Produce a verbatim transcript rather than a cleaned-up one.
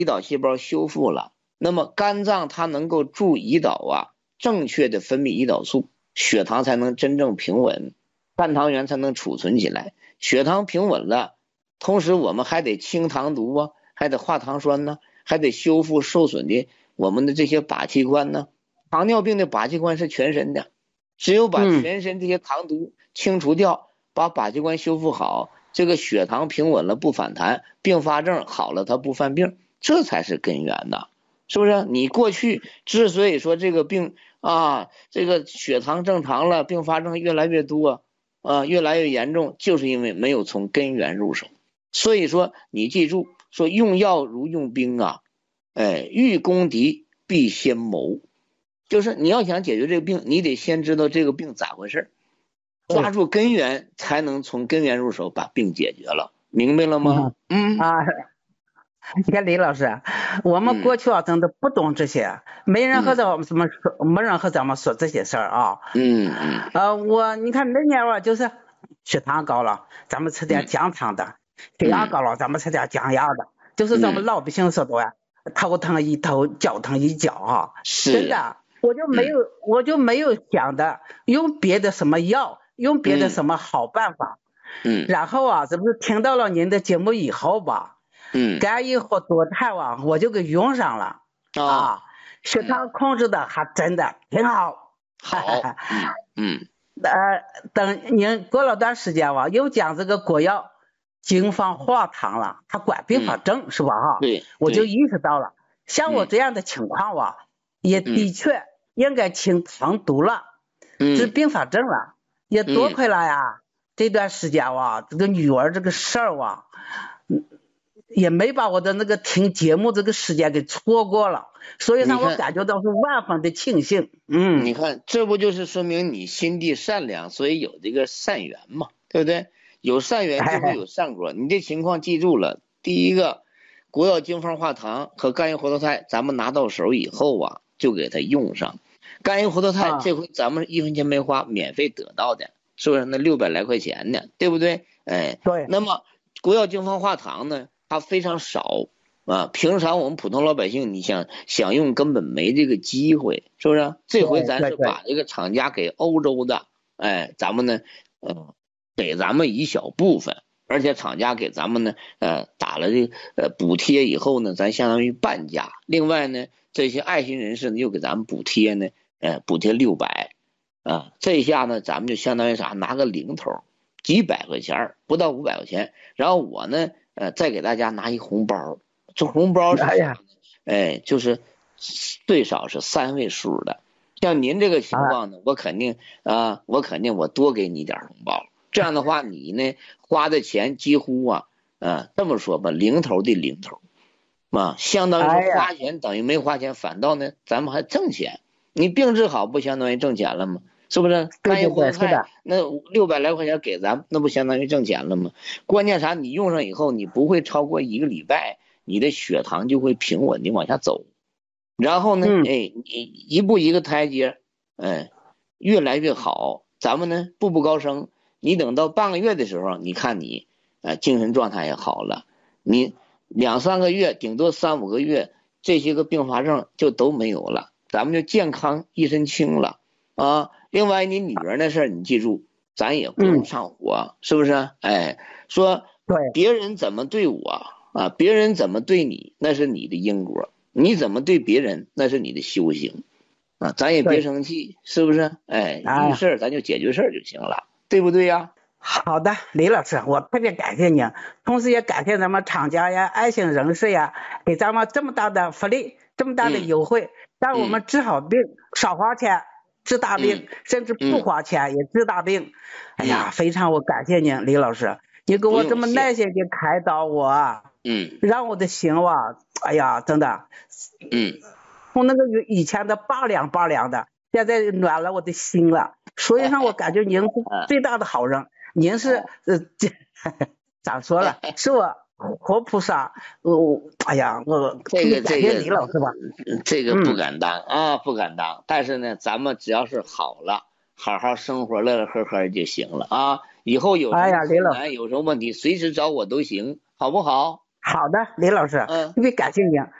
胰岛细胞修复了，那么肝脏它能够助胰岛啊，正确的分泌胰岛素，血糖才能真正平稳，半糖原才能储存起来。血糖平稳了，同时我们还得清糖毒啊，还得化糖酸呢，还得修复受损的我们的这些靶器官呢。糖尿病的靶器官是全身的，只有把全身这些糖毒清除掉，把靶器官修复好，这个血糖平稳了不反弹，并发症好了它不犯病，这才是根源的，是不是？你过去之所以说这个病啊，这个血糖正常了，并发症越来越多啊，越来越严重，就是因为没有从根源入手。所以说你记住，说用药如用兵啊，哎，欲攻敌必先谋，就是你要想解决这个病，你得先知道这个病咋回事，抓住根源，才能从根源入手把病解决了，明白了吗？ 嗯啊，你看李老师，我们过去啊真的不懂这些，嗯、没人和咱们怎么说，没人和咱们说这些事儿啊。 嗯嗯。 呃，我你看那年啊，就是血糖高了，咱们吃点降糖的；血压高了，咱们吃点降压的。就是咱们老百姓说的呀，头疼一头，脚疼一脚啊。 是。 真的，我就没有，嗯、我就没有想的用别的什么药，用别的什么好办法。 嗯。 然后啊，这不是听到了您的节目以后吧？ 嗯。 肝硬化多肽啊，我就给用上了。 哦、 啊，血糖控制的还真的挺好。 好。嗯。 呃，等您过了段时间吧，又讲这个国药经方化糖了，它管并发症、嗯、是吧？哈， 对， 我就意识到了，像我这样的情况吧，嗯、也的确应该清糖毒了， 嗯、 治并发症了，也多亏了呀。嗯、这段时间哇，这个女儿这个事儿哇，也没把我的那个听节目这个时间给错过了，所以让我感觉到是万分的庆幸。嗯， 你看，这不就是说明你心地善良，所以有这个善缘嘛，对不对？有善缘就会有善果。你这情况记住了，第一个，国药经方化糖和肝硬活络肽，咱们拿到手以后啊，就给它用上。肝硬活络肽这回咱们一分钱没花，免费得到的，是不是？那六百来块钱呢，对不对？哎， 对。 那么国药经方化糖呢？它非常少啊，平常我们普通老百姓，你想想用根本没这个机会，是不是？这回咱是把这个厂家给欧洲的，哎，咱们呢，呃，给咱们一小部分，而且厂家给咱们呢，呃，打了这呃补贴以后呢，咱相当于半价。另外呢，这些爱心人士呢又给咱们补贴呢，呃，补贴六百啊，这一下呢，咱们就相当于啥，拿个零头，几百块钱，不到五百块钱，然后我呢。呃，再给大家拿一红包，这红包是啥呢？哎，就是最少是三位数的。像您这个情况呢，我肯定啊，我肯定我多给你点红包。这样的话，你呢花的钱几乎啊，啊这么说吧，零头的零头，啊，相当于是花钱等于没花钱，反倒呢咱们还挣钱。你病治好不相当于挣钱了吗？是不是？肝硬活络肽那六百来块钱给咱，那不相当于挣钱了吗？关键啥？你用上以后，你不会超过一个礼拜，你的血糖就会平稳的往下走。然后呢，嗯、哎，你一步一个台阶，哎，越来越好。咱们呢步步高升。你等到半个月的时候，你看你啊、呃、精神状态也好了，你两三个月，顶多三五个月，这些个并发症就都没有了，咱们就健康一身轻了啊。另外，你女儿的事儿，你记住，咱也不用上火，嗯、是不是？哎，说别人怎么对我啊，别人怎么对你，那是你的因果；你怎么对别人，那是你的修行啊。咱也别生气，是不是？哎，遇事儿咱就解决事儿就行了，对不对呀？ 好的，李老师，我特别感谢您，同时也感谢咱们厂家呀、爱心人士呀，给咱们这么大的福利，这么大的优惠，嗯、让我们治好病，嗯、少花钱。治大病，嗯、甚至不花钱也治大病。嗯、哎呀，非常我感谢您，李老师，你给我这么耐心的开导我， 嗯， 让我的心哇，哎呀，真的， 嗯， 从那个以前的拔凉拔凉的，现在暖了我的心了。所以让我感觉您是最大的好人，您是呃，咋说了，是我。活菩萨，我哎呀，我这个这个李老师吧， 这个不敢当、嗯、啊，不敢当。但是呢，咱们只要是好了，好好生活，乐乐呵呵就行了啊。以后有什么困难、哎、有什么问题，随时找我都行，好不好？ 好的，李老师， 嗯， 特别感谢您。